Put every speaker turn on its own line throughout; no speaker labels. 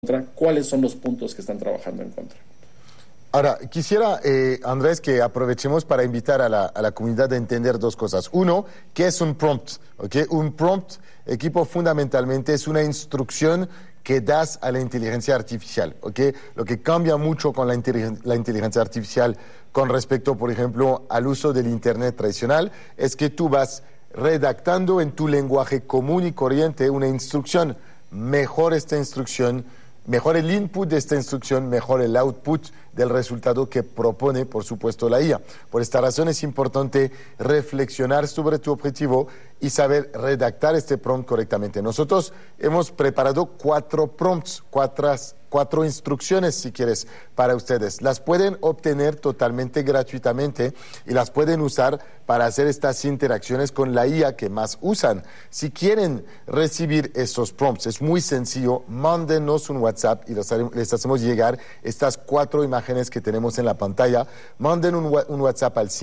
contra, ¿cuáles son los puntos que están trabajando en contra?
Ahora, quisiera, Andrés, que aprovechemos para invitar a la comunidad a entender dos cosas. Uno, ¿qué es un prompt? ¿Okay? Un prompt, equipo, fundamentalmente es una instrucción que das a la inteligencia artificial. ¿Okay? Lo que cambia mucho con la inteligencia artificial con respecto, por ejemplo, al uso del Internet tradicional, es que tú vas redactando en tu lenguaje común y corriente una instrucción. Mejor esta instrucción, mejor el input de esta instrucción, mejor el output del resultado que propone, por supuesto, la IA. Por esta razón es importante reflexionar sobre tu objetivo y saber redactar este prompt correctamente. Nosotros hemos preparado 4 prompts, cuatro instrucciones, si quieres, para ustedes. Las pueden obtener totalmente gratuitamente y las pueden usar para hacer estas interacciones con la IA que más usan. Si quieren recibir esos prompts, es muy sencillo, mándenos un WhatsApp y les hacemos llegar estas 4 imágenes que tenemos en la pantalla. Manden un WhatsApp al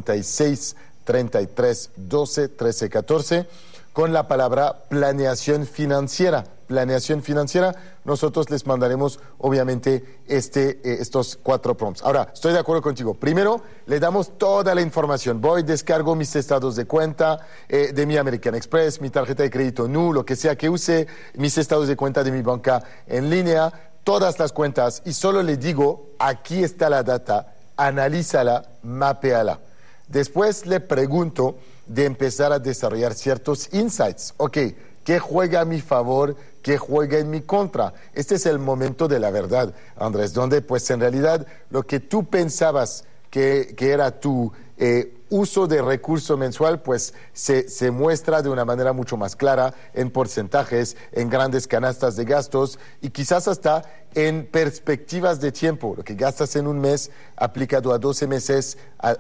56 33 12 13 14 con la palabra planeación financiera. Planeación financiera, nosotros les mandaremos obviamente estos 4 prompts. Ahora, estoy de acuerdo contigo. Primero, le damos toda la información. Voy, descargo mis estados de cuenta de mi American Express, mi tarjeta de crédito Nu, lo que sea que use, mis estados de cuenta de mi banca en línea, todas las cuentas, y solo le digo, aquí está la data, analízala, mapéala. Después le pregunto de empezar a desarrollar ciertos insights. Ok, ¿qué juega a mi favor? ¿Qué juega en mi contra? Este es el momento de la verdad, Andrés, donde pues en realidad lo que tú pensabas que era tu uso de recurso mensual, pues se muestra de una manera mucho más clara en porcentajes, en grandes canastas de gastos y quizás hasta en perspectivas de tiempo. Lo que gastas en un mes aplicado a 12 meses,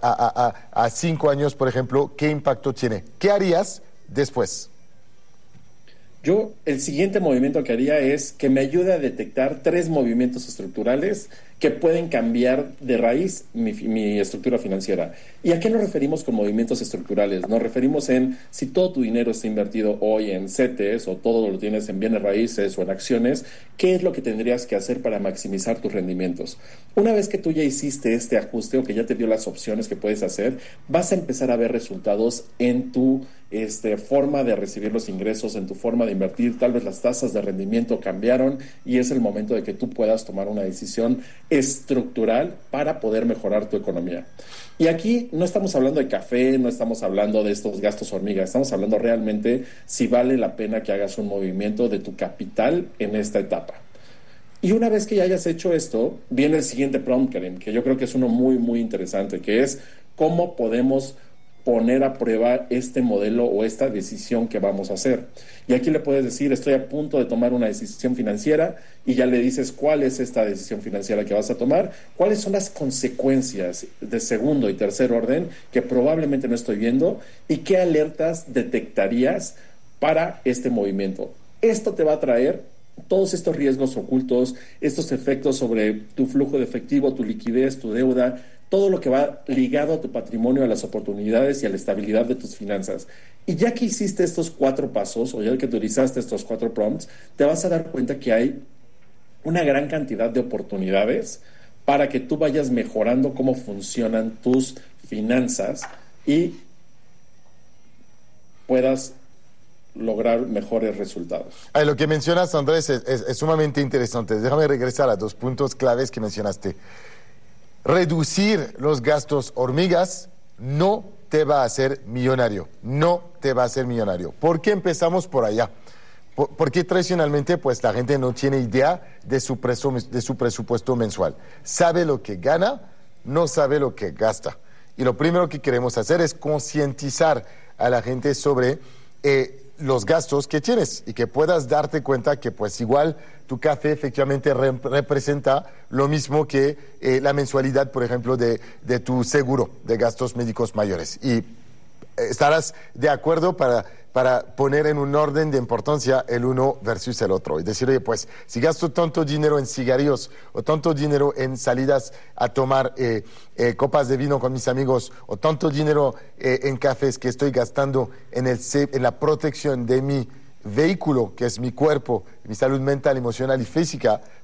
a 5 años, por ejemplo, ¿qué impacto tiene? ¿Qué harías después?
Yo, el siguiente movimiento que haría es que me ayude a detectar 3 movimientos estructurales que pueden cambiar de raíz mi estructura financiera. ¿Y a qué nos referimos con movimientos estructurales? Nos referimos en si todo tu dinero está invertido hoy en CETES o todo lo tienes en bienes raíces o en acciones, ¿qué es lo que tendrías que hacer para maximizar tus rendimientos? Una vez que tú ya hiciste este ajuste o que ya te dio las opciones que puedes hacer, vas a empezar a ver resultados en tu forma de recibir los ingresos, en tu forma de invertir. Tal vez las tasas de rendimiento cambiaron y es el momento de que tú puedas tomar una decisión estructural para poder mejorar tu economía. Y aquí no estamos hablando de café, no estamos hablando de estos gastos hormiga, estamos hablando realmente si vale la pena que hagas un movimiento de tu capital en esta etapa. Y una vez que ya hayas hecho esto, viene el siguiente prompt, Karim, que yo creo que es uno muy, muy interesante, que es cómo podemos poner a prueba este modelo o esta decisión que vamos a hacer. Y aquí le puedes decir, estoy a punto de tomar una decisión financiera, y ya le dices cuál es esta decisión financiera que vas a tomar, cuáles son las consecuencias de segundo y tercer orden que probablemente no estoy viendo y qué alertas detectarías para este movimiento. Esto te va a traer todos estos riesgos ocultos, estos efectos sobre tu flujo de efectivo, tu liquidez, tu deuda, todo lo que va ligado a tu patrimonio, a las oportunidades y a la estabilidad de tus finanzas. Y ya que hiciste estos 4 pasos, o ya que utilizaste estos 4 prompts, te vas a dar cuenta que hay una gran cantidad de oportunidades para que tú vayas mejorando cómo funcionan tus finanzas y puedas lograr mejores resultados.
Lo que mencionas, Andrés, es sumamente interesante. Déjame regresar a 2 puntos claves que mencionaste. Reducir los gastos hormigas no te va a hacer millonario, no te va a hacer millonario. ¿Por qué empezamos por allá? Porque tradicionalmente pues la gente no tiene idea de su presupuesto mensual. Sabe lo que gana, no sabe lo que gasta. Y lo primero que queremos hacer es concientizar a la gente sobre los gastos que tienes y que puedas darte cuenta que pues igual tu café efectivamente representa lo mismo que la mensualidad, por ejemplo, de tu seguro de gastos médicos mayores. Y estarás de acuerdo para poner en un orden de importancia el uno versus el otro. Y decir, oye, pues si gasto tanto dinero en cigarrillos o tanto dinero en salidas a tomar copas de vino con mis amigos o tanto dinero en cafés que estoy gastando en la protección de mi vehículo, que es mi cuerpo, mi salud mental, emocional y física,